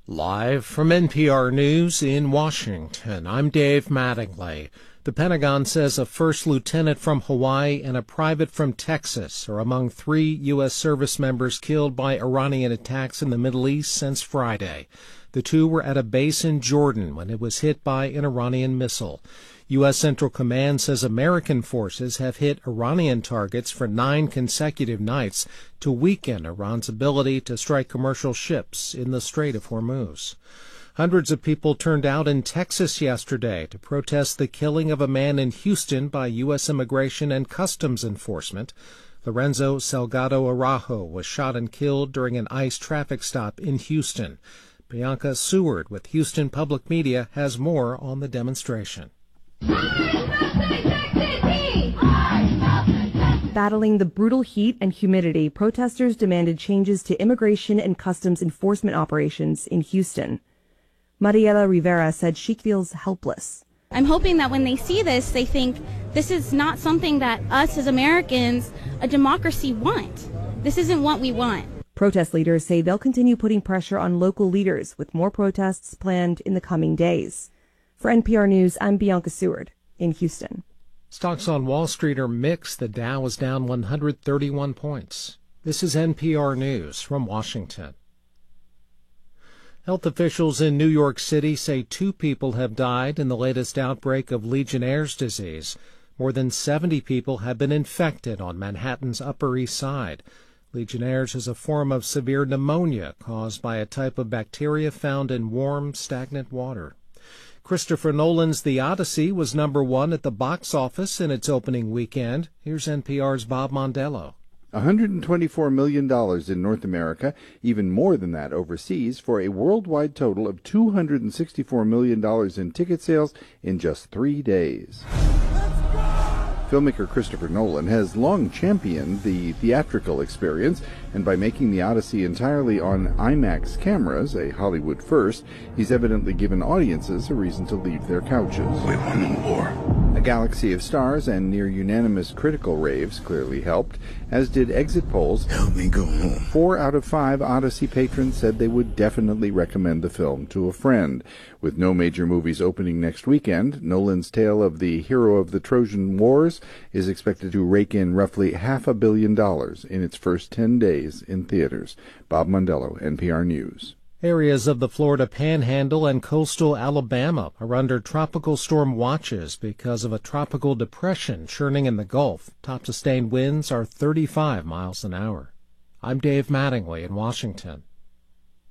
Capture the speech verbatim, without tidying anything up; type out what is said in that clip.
Live from N P R News in Washington, I'm Dave Mattingly. The Pentagon says a first lieutenant from Hawaii and a private from Texas are among three U S service members killed by Iranian attacks in the Middle East since Friday. The two were at a base in Jordan when it was hit by an Iranian missile. U S Central Command says American forces have hit Iranian targets for nine consecutive nights to weaken Iran's ability to strike commercial ships in the Strait of Hormuz. Hundreds of people turned out in Texas yesterday to protest the killing of a man in Houston by U S Immigration and Customs Enforcement. Lorenzo Salgado Araujo was shot and killed during an ICE traffic stop in Houston. Bianca Seward with Houston Public Media has more on the demonstration. Battling the brutal heat and humidity, protesters demanded changes to immigration and customs enforcement operations in Houston. Mariela Rivera said she feels helpless. I'm hoping that when they see this, they think this is not something that us as Americans, a democracy, want. This isn't what we want. Protest leaders say they'll continue putting pressure on local leaders with more protests planned in the coming days. For N P R News, I'm Bianca Seward in Houston. Stocks on Wall Street are mixed. The Dow is down one hundred thirty-one points. This is N P R News from Washington. Health officials in New York City say two people have died in the latest outbreak of Legionnaire's disease. More than seventy people have been infected on Manhattan's Upper East Side. Legionnaire's is a form of severe pneumonia caused by a type of bacteria found in warm, stagnant water. Christopher Nolan's The Odyssey was number one at the box office in its opening weekend. Here's N P R's Bob Mondello. one hundred twenty-four million dollars in North America, even more than that overseas, for a worldwide total of two hundred sixty-four million dollars in ticket sales in just three days. Filmmaker Christopher Nolan has long championed the theatrical experience, and by making The Odyssey entirely on IMAX cameras, a Hollywood first, he's evidently given audiences a reason to leave their couches. We won the war. A galaxy of stars and near-unanimous critical raves clearly helped, as did exit polls. Help me go home. Four out of five Odyssey patrons said they would definitely recommend the film to a friend. With no major movies opening next weekend, Nolan's tale of the hero of the Trojan Wars is expected to rake in roughly half a billion dollars in its first ten days in theaters. Bob Mondello, N P R News. Areas of the Florida Panhandle and coastal Alabama are under tropical storm watches because of a tropical depression churning in the Gulf. Top sustained winds are thirty-five miles an hour. I'm Dave Mattingly in Washington.